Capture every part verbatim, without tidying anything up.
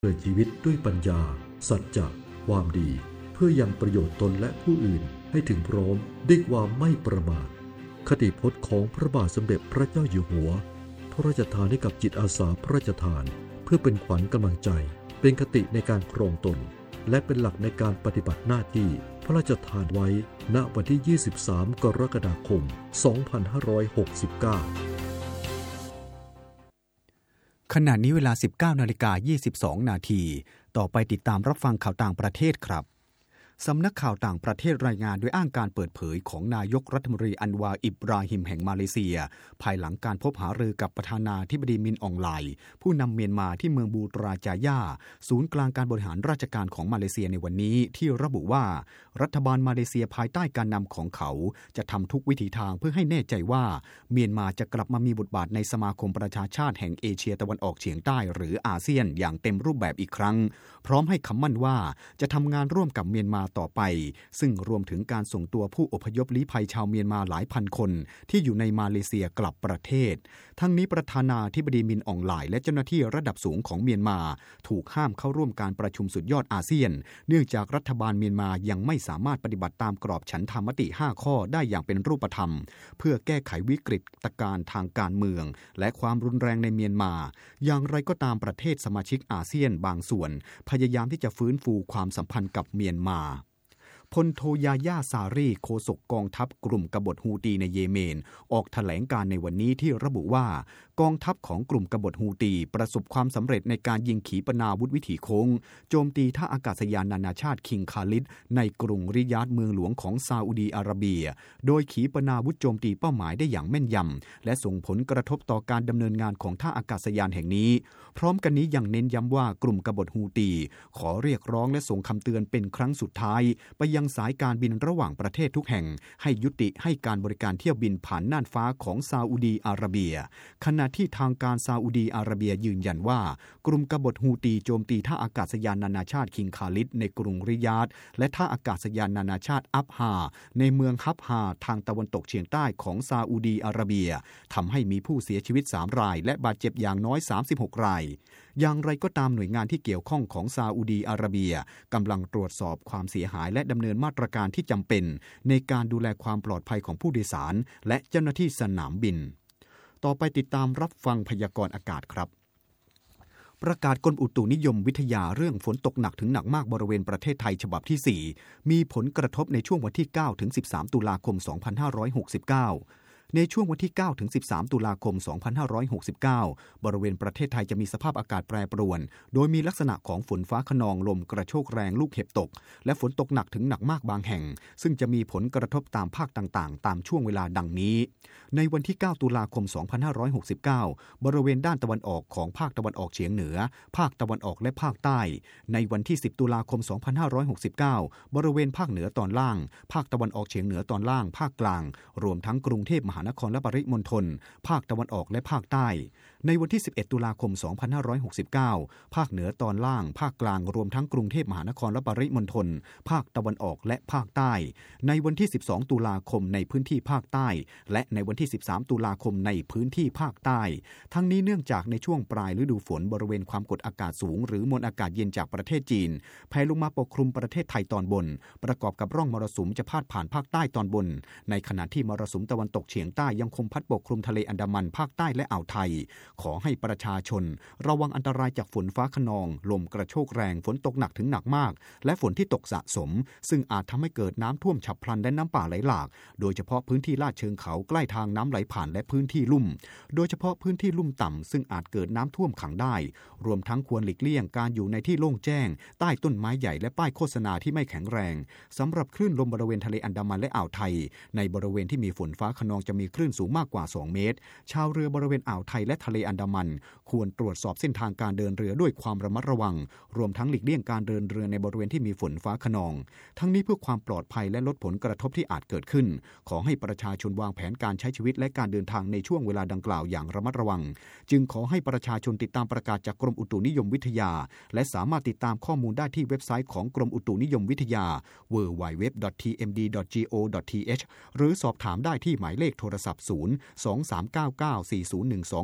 ดำเนินชีวิตด้วยปัญญาสัจจะความดีเพื่อยังประโยชน์ตนและผู้อื่นให้ถึงพร้อมด้วยความไม่ประมาทคติพจน์ของพระบาทสมเด็จพระเจ้าอยู่หัวพระราชทานให้กับจิตอาสาพระราชทานเพื่อเป็นขวัญกำลังใจเป็นคติในการครองตนและเป็นหลักในการปฏิบัติหน้าที่พระราชทานไว้ณวันที่ยี่สิบสามกรกฎาคมสองพันห้าร้อยหกสิบเก้าขณะนี้เวลา สิบเก้านาฬิกายี่สิบสองนาทีต่อไปติดตามรับฟังข่าวต่างประเทศครับสำนักข่าวต่างประเทศรายงานโดยอ้างการเปิดเผยของนายกรัฐมนตรีอันวาอิบราฮิมแห่งมาเลเซียภายหลังการพบหารือกับประธานาธิบดีมินอองไลน์ผู้นำเมียนมาที่เมืองบูตราจายาศูนย์กลางการบริหารราชการของมาเลเซียในวันนี้ที่ระบุว่ารัฐบาลมาเลเซียภายใต้การนำของเขาจะทำทุกวิถีทางเพื่อให้แน่ใจว่าเมียนมาจะกลับมามีบทบาทในสมาคมประชาชาติแห่งเอเชียตะวันออกเฉียงใต้หรืออาเซียนอย่างเต็มรูปแบบอีกครั้งพร้อมให้คำมั่นว่าจะทำงานร่วมกับเมียนมาต่อไปซึ่งรวมถึงการส่งตัวผู้อพยพลี้ภัยชาวเมียนมาหลายพันคนที่อยู่ในมาเลเซียกลับประเทศทั้งนี้ประธานาธิบดีมินอองไลน์และเจ้าหน้าที่ระดับสูงของเมียนมาถูกห้ามเข้าร่วมการประชุมสุดยอดอาเซียนเนื่องจากรัฐบาลเมียนมายังไม่สามารถปฏิบัติตามกรอบฉันทามติห้าข้อได้อย่างเป็นรูปธรรมเพื่อแก้ไขวิกฤตการณ์ทางการเมืองและความรุนแรงในเมียนมาอย่างไรก็ตามประเทศสมาชิกอาเซียนบางส่วนพยายามที่จะฟื้นฟูความสัมพันธ์กับเมียนมาพลโทยาย่าซารีโฆษกกองทัพกลุ่มกบฏฮูตีในเยเมนออกแถลงการในวันนี้ที่ระบุว่ากองทัพของกลุ่มกบฏฮูตีประสบความสำเร็จในการยิงขีปนาวุธวิถีโค้งโจมตีท่าอากาศยานนานาชาติคิงคาลิดในกรุงริยาดเมืองหลวงของซาอุดีอาระเบียโดยขีปนาวุธโจมตีเป้าหมายได้อย่างแม่นยำและส่งผลกระทบต่อการดำเนินงานของท่าอากาศยานแห่งนี้พร้อมกันนี้ยังเน้นย้ำว่ากลุ่มกบฏฮูตีขอเรียกร้องและส่งคำเตือนเป็นครั้งสุดท้ายไปยังสายการบินระหว่างประเทศทุกแห่งให้ยุติให้การบริการเที่ยวบินผ่านน่านฟ้าของซาอุดีอาระเบียขณะที่ทางการซาอุดีอาระเบียยืนยันว่ากลุ่มกบฏฮูตีโจมตีท่าอากาศยานนานาชาติคิงคาลิดในกรุงริยาดและท่าอากาศยานนานาชาติอับฮาในเมืองฮับฮาทางตะวันตกเฉียงใต้ของซาอุดีอาระเบียทำให้มีผู้เสียชีวิตสามรายและบาดเจ็บอย่างน้อยสามสิบหกรายอย่างไรก็ตามหน่วยงานที่เกี่ยวข้องของซาอุดีอาระเบียกำลังตรวจสอบความเสียหายและดำเนินมาตรการที่จำเป็นในการดูแลความปลอดภัยของผู้โดยสารและเจ้าหน้าที่สนามบินต่อไปติดตามรับฟังพยากรณ์อากาศครับประกาศกรมอุตุนิยมวิทยาเรื่องฝนตกหนักถึงหนักมากบริเวณประเทศไทยฉบับที่สี่มีผลกระทบในช่วงวันที่เก้าถึงสิบสามตุลาคมสองพันห้าร้อยหกสิบเก้าในช่วงวันที่เก้าถึงสิบสามตุลาคมสองพันห้าร้อยหกสิบเก้าบริเวณประเทศไทยจะมีสภาพอากาศแปรปรวนโดยมีลักษณะของฝนฟ้าคะนองลมกระโชกแรงลูกเห็บตกและฝนตกหนักถึงหนักมากบางแห่งซึ่งจะมีผลกระทบตามภาคต่างๆตามช่วงเวลาดังนี้ในวันที่เก้าตุลาคมสองพันห้าร้อยหกสิบเก้าบริเวณด้านตะวันออกของภาคตะวันออกเฉียงเหนือภาคตะวันออกและภาคใต้ในวันที่สิบตุลาคมสองพันห้าร้อยหกสิบเก้าบริเวณภาคเหนือตอนล่างภาคตะวันออกเฉียงเหนือตอนล่างภาคกลางรวมทั้งกรุงเทพมหานครและปริมณฑลภาคตะวันออกและภาคใต้ในวันที่สิบเอ็ดตุลาคมสองพันห้าร้อยหกสิบเก้าภาคเหนือตอนล่างภาคกลางรวมทั้งกรุงเทพมหานครและปริมณฑลภาคตะวันออกและภาคใต้ในวันที่สิบสองตุลาคมในพื้นที่ภาคใต้และในวันที่สิบสามตุลาคมในพื้นที่ภาคใต้ทั้งนี้เนื่องจากในช่วงปลายฤดูฝนบริเวณความกดอากาศสูงหรือมวลอากาศเย็นจากประเทศจีนแผ่ลงมาปกคลุมประเทศไทยตอนบนประกอบกับร่องมรสุมจะพาดผ่านภาคใต้ตอนบนในขณะที่มรสุมตะวันตกเฉียงใต้ยังคงพัดปกคลุมทะเลอันดามันภาคใต้และอ่าวไทยขอให้ประชาชนระวังอันตรายจากฝนฟ้าคะนองลมกระโชกแรงฝนตกหนักถึงหนักมากและฝนที่ตกสะสมซึ่งอาจทำให้เกิดน้ำท่วมฉับพลันและน้ำป่าไหลหลากโดยเฉพาะพื้นที่ลาดเชิงเขาใกล้ทางน้ำไหลผ่านและพื้นที่ลุ่มโดยเฉพาะพื้นที่ลุ่มต่ำซึ่งอาจเกิดน้ำท่วมขังได้รวมทั้งควรหลีกเลี่ยงการอยู่ในที่โล่งแจ้งใต้ต้นไม้ใหญ่และป้ายโฆษณาที่ไม่แข็งแรงสำหรับคลื่นลมบริเวณทะเลอันดามันและอ่าวไทยในบริเวณที่มีฝนฟ้าคะนองจะมีคลื่นสูงมากกว่าสองเมตรชาวเรือบริเวณอ่าวไทยและทะเลอันดามันควรตรวจสอบเส้นทางการเดินเรือด้วยความระมัดระวังรวมทั้งหลีกเลี่ยงการเดินเรือในบริเวณที่มีฝนฟ้าคะนองทั้งนี้เพื่อความปลอดภัยและลดผลกระทบที่อาจเกิดขึ้นขอให้ประชาชนวางแผนการใช้ชีวิตและการเดินทางในช่วงเวลาดังกล่าวอย่างระมัดระวังจึงขอให้ประชาชนติดตามประกาศจากกรมอุตุนิยมวิทยาและสามารถติดตามข้อมูลได้ที่เว็บไซต์ของกรมอุตุนิยมวิทยา ดับเบิลยู ดับเบิลยู ดับเบิลยู ดอท ที เอ็ม ดี ดอท จี โอ ดอท ที เอช หรือสอบถามได้ที่หมายเลขโทรศัพท์ศูนย์ สอง สาม เก้า เก้า สี่ ศูนย์ หนึ่ง สอง ถึง หนึ่ง ส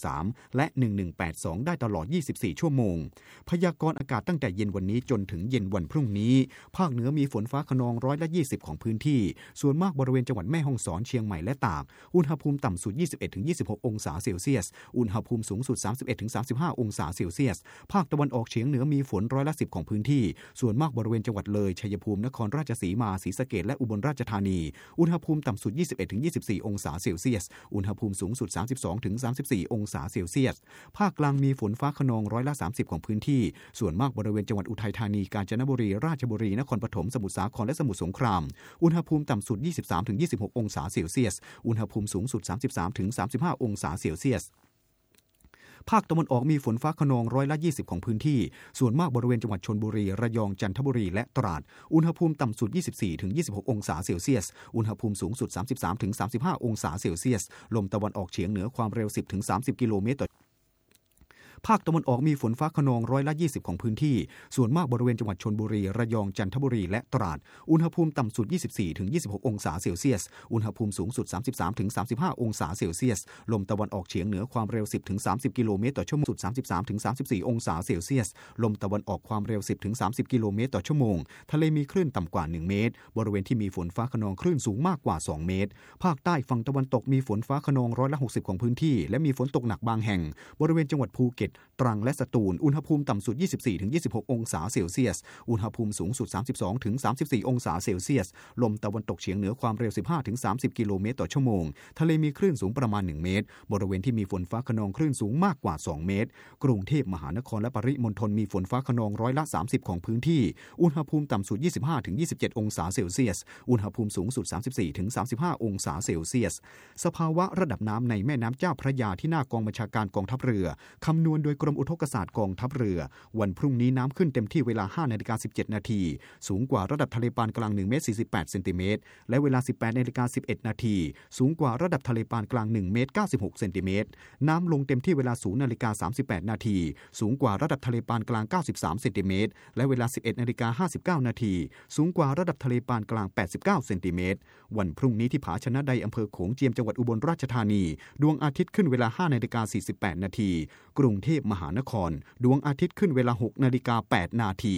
ามและหนึ่งหนึ่งแปดสองได้ตลอดยี่สิบสี่ชั่วโมงพยากรณ์อากาศตั้งแต่เย็นวันนี้จนถึงเย็นวันพรุ่งนี้ภาคเหนือมีฝนฟ้าคะนองร้อยละยี่สิบของพื้นที่ส่วนมากบริเวณจังหวัดแม่ฮ่องสอนเชียงใหม่และตากอุณหภูมิต่ำสุด ยี่สิบเอ็ดถึงยี่สิบหก องศาเซลเซียสอุณหภูมิสูงสุด สามสิบเอ็ดถึงสามสิบห้า องศาเซลเซียสภาคตะวันออกเฉียงเหนือมีฝนร้อยละสิบของพื้นที่ส่วนมากบริเวณจังหวัดเลยชัยภูมินครราชสีมาศรีสะเกษและอุบลราชธานีอุณหภูมิต่ำสุด ยี่สิบเอ็ดถึงยี่สิบสี่ องศาเซลเซียสอุณหภูมิสูงสุด สามสิบสองถึงสามสิบสี่ องศาเซลเซียสภาคกลางมีฝนฟ้าคะนองร้อยละสามสิบของพื้นที่ส่วนมากบริเวณจังหวัดอุทัยธานีกาญจนบุรีราชบุรีนครปฐมสมุทรสาครและสมุทรสงครามอุณหภูมิต่ำสุด ยี่สิบสามถึงยี่สิบหก องศาเซลเซียสอุณหภูมิสูงสุด สามสิบสามถึงสามสิบห้า องศาเซลเซียสภาคตะวันออกมีฝนฟ้าคะนองร้อยละยี่สิบของพื้นที่ส่วนมากบริเวณจังหวัดชลบุรีระยองจันทบุรีและตราดอุณหภูมิต่ำสุด ยี่สิบสี่ถึงยี่สิบหก องศาเซลเซียสอุณหภูมิสูงสุด สามสิบสามถึงสามสิบห้า องศาเซลเซียสลมตะวันออกเฉียงเหนือความเร็ว สิบถึงสามสิบ กิโลเมตรต่อภาคตะวันออกมีฝนฟ้าคะนองร้อยละยี่สิบของพื้นที่ส่วนมากบริเวณจังหวัดชลบุรีระยองจันทบุรีและตราดอุณหภูมิต่ำสุด ยี่สิบสี่ถึงยี่สิบหก องศาเซลเซียสอุณหภูมิสูงสุด สามสิบสามถึงสามสิบห้า องศาเซลเซียสลมตะวันออกเฉียงเหนือความเร็ว สิบถึงสามสิบ กิโลเมตรต่อชั่วโมงสุด สามสิบสามถึงสามสิบสี่ องศาเซลเซียสลมตะวันออกความเร็ว สิบถึงสามสิบ กิโลเมตรต่อชั่วโมงทะเลมีคลื่นต่ำกว่าหนึ่งเมตรบริเวณที่มีฝนฟ้าคะนองคลื่นสูงมากกว่าสองเมตรภาคใต้ฝั่งตะวันตกมีฝนฟ้าคะนองร้อยละหกสิบของพื้นที่และมีฝนตกหนักบางแห่งบริเวณจังหวัดภูเก็ตตรังและสตูลอุณหภูมิต่ำสุด ยี่สิบสี่ถึงยี่สิบหก องศาเซลเซียสอุณหภูมิสูงสุด สามสิบสองถึงสามสิบสี่ องศาเซลเซียสลมตะวันตกเฉียงเหนือความเร็ว สิบห้าถึงสามสิบ กิโลเมตรต่อชั่วโมงทะเลมีคลื่นสูงประมาณหนึ่งเมตรบริเวณที่มีฝนฟ้าคะนองคลื่นสูงมากกว่าสองเมตรกรุงเทพมหานครและปริมณฑลมีฝนฟ้าคะนองร้อยละสามสิบของพื้นที่อุณหภูมิต่ำสุด ยี่สิบห้าถึงยี่สิบเจ็ด องศาเซลเซียสอุณหภูมิสูงสุด สามสิบสี่ถึงสามสิบห้า องศาเซลเซียสสภาวะระดับน้ำในแม่น้ำเจ้าพระยาที่หน้ากองบัญชาการกองทัพเรือคำนวณโดยกรมอุทกศาสตร์กองทัพเรือวันพรุ่งนี้น้ำขึ้นเต็มที่เวลา ห้านาฬิกาสิบเจ็ด นาทีสูงกว่าระดับทะเลปานกลางหนึ่งเมตรสี่สิบแปดเซนติเมตรและเวลา สิบแปดนาฬิกาสิบเอ็ด นาทีสูงกว่าระดับทะเลปานกลางหนึ่งเมตรเก้าสิบหกเซนติเมตรน้ำลงเต็มที่เวลา ศูนย์นาฬิกาสามสิบแปด นาทีสูงกว่าระดับทะเลปานกลางเก้าสิบสามเซนติเมตรและเวลา สิบเอ็ดนาฬิกาห้าสิบเก้า นาทีสูงกว่าระดับทะเลปานกลางแปดสิบเก้าเซนติเมตรวันพรุ่งนี้ที่ผาชนะไดอำเภอโขงเจียมจังหวัดอุบลราชธานีดวงอาทิตย์ขึ้นเวลา ห้านาฬิกาสี่สิบแปด นาทีกรุงเทพมหานครดวงอาทิตย์ขึ้นเวลา หกนาฬิกาแปด นาที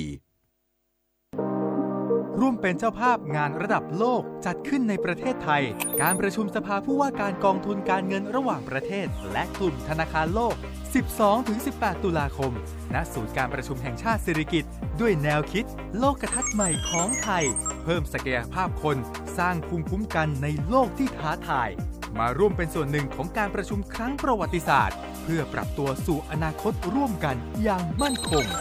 ร่วมเป็นเจ้าภาพงานระดับโลกจัดขึ้นในประเทศไทยการประชุมสภาผู้ว่าการกองทุนการเงินระหว่างประเทศและกลุ่มธนาคารโลก สิบสองถึงสิบแปด ตุลาคมณศูนย์การประชุมแห่งชาติสิริกิติ์ด้วยแนวคิดโลกทัศน์ใหม่ของไทยเพิ่มศักยภาพคนสร้างภูมิคุ้มกันในโลกที่ท้าทายมาร่วมเป็นส่วนหนึ่งของการประชุมครั้งประวัติศาสตร์เพื่อปรับตัวสู่อนาคตร่วมกันอย่างมั่นคง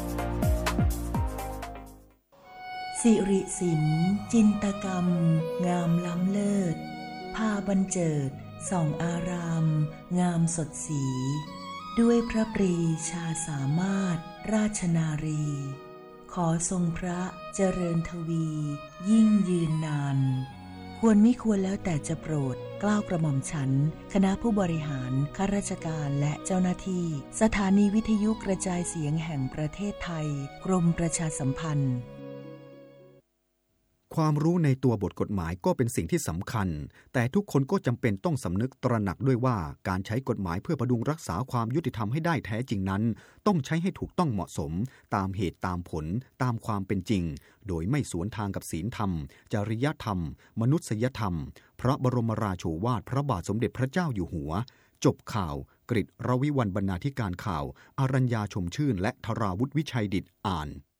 สิริศิลป์จินตกรรมงามล้ำเลิศพาบรรเจิดส่องอารามงามสดสีด้วยพระปรีชาสามารถราชนารีขอทรงพระเจริญทวียิ่งยืนนานควรมิควรแล้วแต่จะโปรดเกล้ากระหม่อมฉันคณะผู้บริหารข้าราชการและเจ้าหน้าที่สถานีวิทยุกระจายเสียงแห่งประเทศไทยกรมประชาสัมพันธ์ความรู้ในตัวบทกฎหมายก็เป็นสิ่งที่สำคัญแต่ทุกคนก็จำเป็นต้องสำนึกตระหนักด้วยว่าการใช้กฎหมายเพื่อพดุงรักษาความยุติธรรมให้ได้แท้จริงนั้นต้องใช้ให้ถูกต้องเหมาะสมตามเหตุตามผลตามความเป็นจริงโดยไม่สวนทางกับศีลธรรมจริยธรรมมนุษยธรรมพระบรมราโชวาทพระบาทสมเด็จพระเจ้าอยู่หัวจบข่าวกฤษ รวิวรรณบรรณาธิการข่าวอรัญญาชมชื่นและธราวุฒิวิชัยดิษฐ์อ่าน